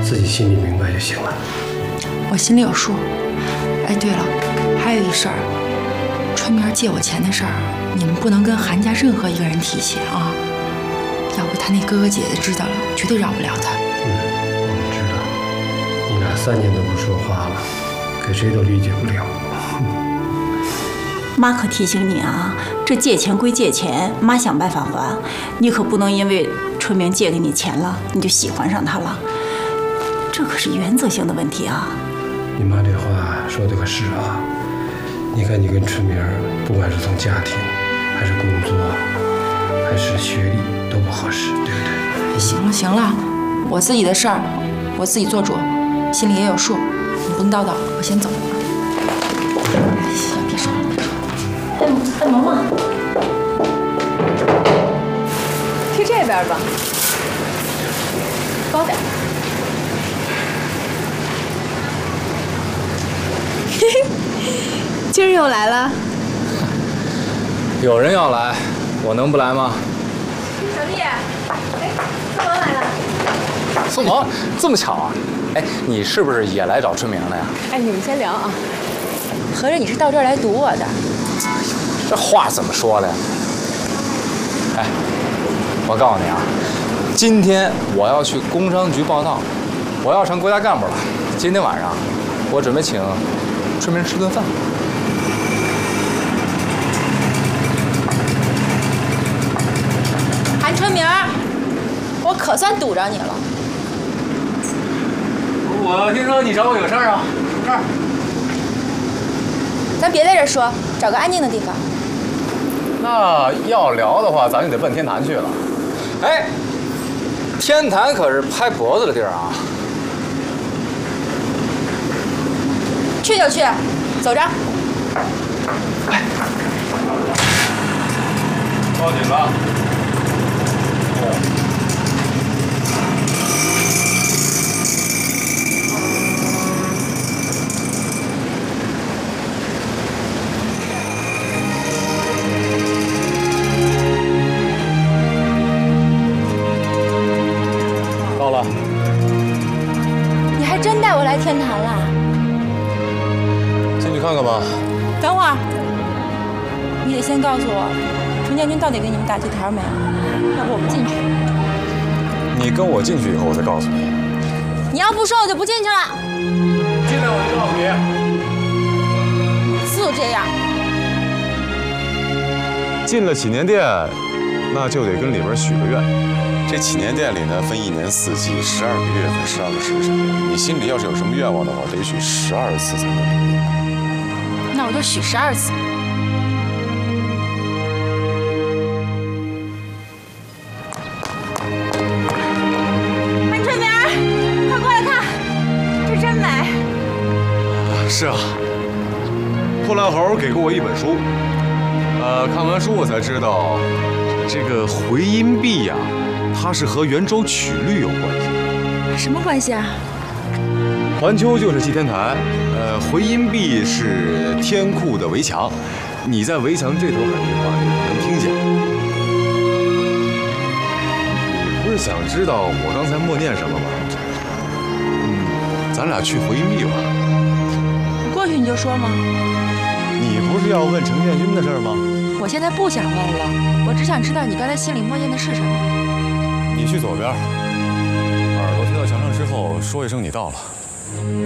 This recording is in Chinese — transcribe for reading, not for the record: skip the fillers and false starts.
自己心里明白就行了。 我心里有数。哎，对了，还有一事儿，春明借我钱的事儿，你们不能跟韩家任何一个人提起啊，要不他那哥哥姐姐知道了，绝对饶不了他。 我们知道，你俩3年都不说话了，给谁都理解不了。 妈可提醒你啊，这借钱归借钱，妈想办法还，你可不能因为春明借给你钱了，你就喜欢上他了，这可是原则性的问题啊。 你妈这话说的可是啊，你看你跟春明，不管是从家庭，还是工作，还是学历，都不合适，对不对？ 行了行了，我自己的事儿我自己做主，心里也有数，你不能叨叨，我先走了。别说了，别说了。 哎，萌萌， 去这边吧，高点。嘿嘿，今儿又来了。 有人要来，我能不来吗？ 小丽，哎，宋萌来了。 宋萌，这么巧啊？哎，你是不是也来找春明了呀？ 哎，你们先聊啊。合着你是到这儿来堵我的？ 这话怎么说的呀？哎，我告诉你啊，今天我要去工商局报到，我要成国家干部了。今天晚上，我准备请春明吃顿饭。 韩春明，我可算堵着你了。 我听说你找我有事儿啊？这儿。 咱别在这儿说，找个安静的地方。 那要聊的话，咱就得奔天坛去了。哎，天坛可是拍脖子的地儿啊！ 去就去，走着。 哎，报警了。到了。 你还真带我来天坛了？ 进去看看吧。 等会儿，你得先告诉我，程建军到底给你们打对台没有？要不我不进去。 你跟我进去以后，我再告诉你。 你要不说，我就不进去了。 进来我就告诉你。 就这样。 进了祈年殿，那就得跟里边许个愿。 这祈年殿里呢，分1年4季12个月份12个时辰。你心里要是有什么愿望的话，得许12次才能灵。 那我就许12次。韩春明，快过来看，这真美。 是啊，破烂猴给过我一本书，看完书我才知道，这个回音壁呀，它是和圆周曲率有关系。 什么关系啊？ 环丘就是祭天台，回音壁是天库的围墙。你在围墙这头喊这话，你能听见。你不是想知道我刚才默念什么吗？咱俩去回音壁吧。 你过去你就说嘛。 你不是要问程建军的事儿吗？ 我现在不想问了，我只想知道你刚才心里默念的是什么。 你去左边，耳朵贴到墙上之后，说一声你到了。